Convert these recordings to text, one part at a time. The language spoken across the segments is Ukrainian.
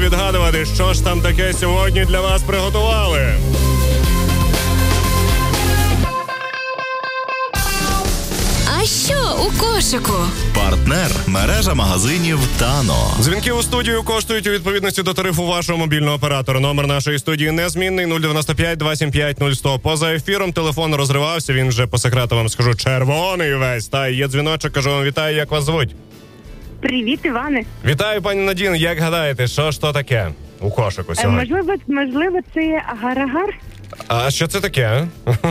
відгадувати, що ж там таке сьогодні для вас приготували. А що у кошику? Партнер – мережа магазинів «Тано». Дзвінки у студію коштують у відповідності до тарифу вашого мобільного оператора. Номер нашої студії незмінний 095 275 0100. Поза ефіром телефон розривався, він вже по секрету вам скажу червоний весь. Та є дзвіночок, кажу вам вітаю, як вас звуть? Привіт, Іване. Вітаю, пані Надін, як гадаєте, що ж то таке у кошику сьогодні? Можливо, це агар-агар? А що це таке?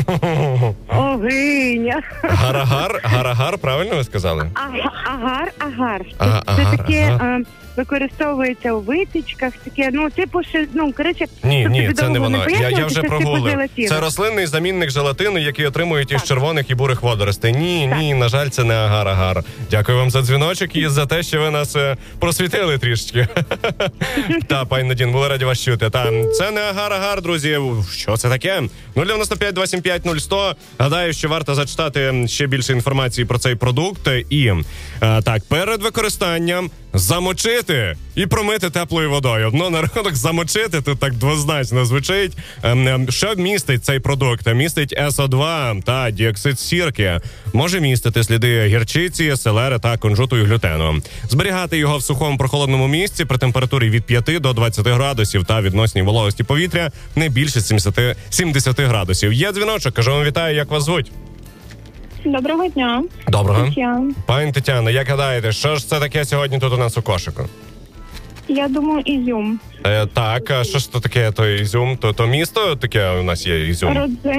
Огиня. Гарагар, правильно ви сказали? Агар. Агар, Це таке використовується у випічках, таке, коротше... Ні, це не воно. Я вже прогуглив. Це Це рослинний замінник желатину, який отримують із червоних і бурих водоростей. Ні, на жаль, це не агар-агар. Дякую вам за дзвіночок і за те, що ви нас просвітили трішечки. Та, пані Надін, були раді вас чути. Це не агар-агар, друзі. Що це таке? 095 275 0100. Гадаю, що варто зачитати ще більше інформації про цей продукт. І так, перед використанням замочити і промити теплою водою. На рахунок замочити тут так двозначно звучить. Що містить цей продукт? Містить СО2 та діоксид сірки. Може містити сліди гірчиці, селери та кунжуту і глютену. Зберігати його в сухому прохолодному місці при температурі від 5 до 20 градусів та відносній вологості повітря не більше 70 градусів. Є дзвіночок, кажу вам вітаю, як вас звуть? Доброго дня. Доброго. Тетяна. Пані Тетяна, як гадаєте, що ж це таке сьогодні тут у нас у кошику? Я думаю, ізюм. Так, а що ж то таке той ізюм? То місто таке у нас є ізюм?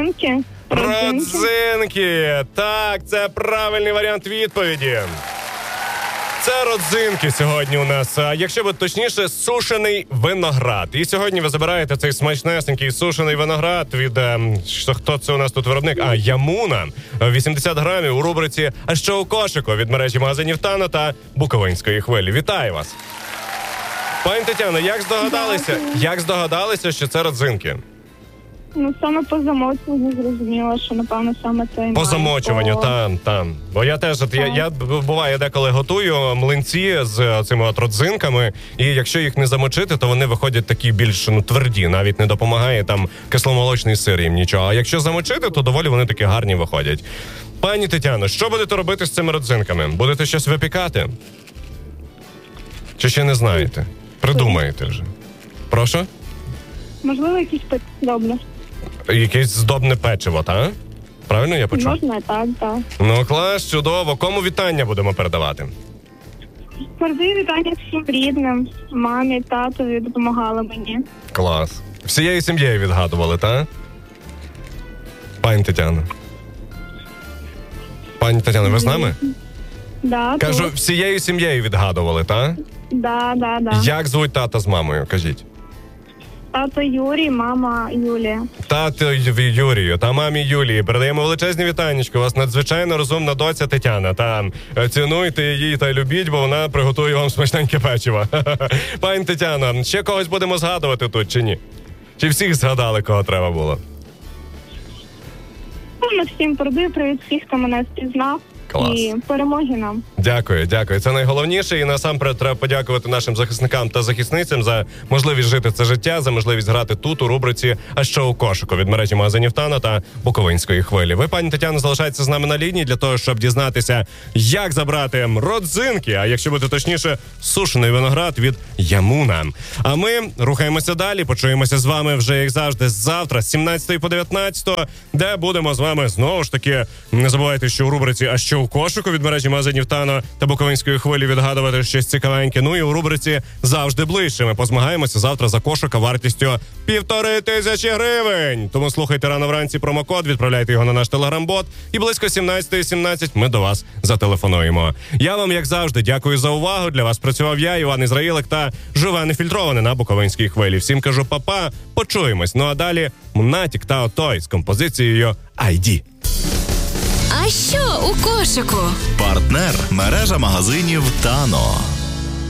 Родзинки! Так, це правильний варіант відповіді. Це родзинки сьогодні у нас. Якщо бути точніше, сушений виноград. І сьогодні ви забираєте цей смачнесенький сушений виноград від... хто це у нас тут виробник? Ямуна. 80 грамів у рубриці «А що у кошику» від мережі магазинів «Тано» та Буковинської хвилі. Вітаю вас! Пані Тетяно, як здогадалися, що це родзинки? Саме по замочуванню зрозуміла, що, напевно, саме це... По замочуванню, там. Бо я теж, буває, деколи готую млинці з цими родзинками, і якщо їх не замочити, то вони виходять такі більш тверді, навіть не допомагає там кисломолочний сир їм нічого. А якщо замочити, то доволі вони такі гарні виходять. Пані Тетяно, що будете робити з цими родзинками? Будете щось випікати? Чи ще не знаєте? Придумаєте вже. Прошу? Можливо, якісь подобне. Якесь здобне печиво, так? Правильно я почув? Можна, так. Клас, чудово. Кому вітання будемо передавати? Передаю вітання всім рідним, мамі, татові, допомагали мені. Клас. Всією сім'єю відгадували, так? Пані Тетяно, ви з нами? Да. Кажу, всією сім'єю відгадували, так? Да. Як звуть тата з мамою, кажіть? Тато Юрій, мама Юлія. Тато Юрію та мамі Юлії передаємо величезні вітанечки. У вас надзвичайно розумна доця Тетяна. Та цінуйте її та любіть, бо вона приготує вам смачненьке печиво. Пані Тетяно, ще когось будемо згадувати тут чи ні? Чи всіх згадали, кого треба було? Всім передаю привіт всіх, хто мене впізнав. Клас. І перемоги нам. Дякую. Це найголовніше. І насамперед треба подякувати нашим захисникам та захисницям за можливість жити це життя, за можливість грати тут у рубриці «А що у кошику» від мережі магазинів «Тано» та Буковинської хвилі. Ви, пані Тетяно, залишаєтеся з нами на лінії для того, щоб дізнатися, як забрати родзинки, а якщо бути точніше, сушений виноград від Ямуна. А ми рухаємося далі, почуємося з вами вже, як завжди, завтра з 17 по 19, де будемо з вами знову ж таки, не забувайте, що у рубриці «А що у кошику» від мережі магазинів «Тано» та Буковинської хвилі відгадувати щось цікавеньке. Ну і у рубриці «Завжди ближче» ми позмагаємося завтра за кошика вартістю 1500 гривень. Тому слухайте рано вранці промокод, відправляйте його на наш телеграм-бот і близько 17:17 ми до вас зателефонуємо. Я вам, як завжди, дякую за увагу. Для вас працював я, Іван Ізраїлик та Живе нефільтроване на Буковинській хвилі. Всім кажу па-па, почуємось. Ну а далі Мнатік та Отой з композицією «ID». А що у кошику? Партнер – мережа магазинів «Тано».